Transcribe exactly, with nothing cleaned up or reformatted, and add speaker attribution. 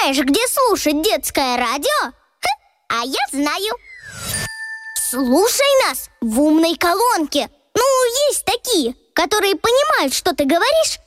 Speaker 1: знаешь, где слушать детское радио? Хм, а я знаю. Слушай нас в умной колонке. Ну, есть такие, которые понимают, что ты говоришь,